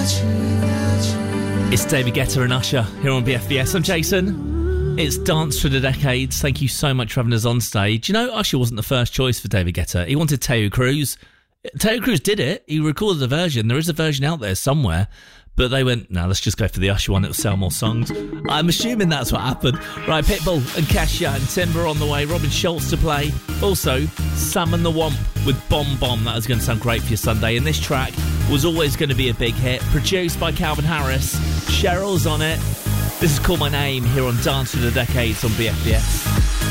It's David Guetta and Usher here on BFBS. I'm Jason. It's Dance for the Decades. Thank you so much for having us on stage. You know, Usher wasn't the first choice for David Guetta. He wanted Teo Cruz. Teo Cruz did it. He recorded a version. There is a version out there somewhere. But they went, no, let's just go for the Usher one. It'll sell more songs. I'm assuming that's what happened. Right, Pitbull and Kesha and Timber on the way. Robin Schulz to play. Also, Sam and the Womp with Bomb Bomb. That is going to sound great for your Sunday. And this track was always going to be a big hit. Produced by Calvin Harris. Cheryl's on it. This is Call My Name here on Dance for the Decades on BFBS.